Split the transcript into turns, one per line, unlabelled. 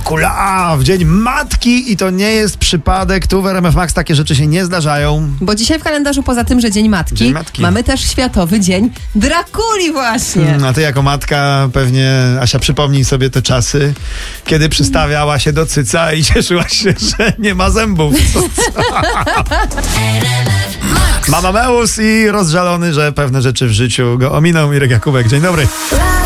Dracula w Dzień Matki i to nie jest przypadek. Tu w RMF Max takie rzeczy się nie zdarzają.
Bo dzisiaj w kalendarzu poza tym, że Dzień Matki, mamy też Światowy Dzień Drakuli właśnie.
A ty jako matka pewnie, Asia, przypomnij sobie te czasy, kiedy przystawiała się do cyca i cieszyłaś się, że nie ma zębów. Mama Meus i rozżalony, że pewne rzeczy w życiu go ominą. Mirek Jakubek, dzień dobry.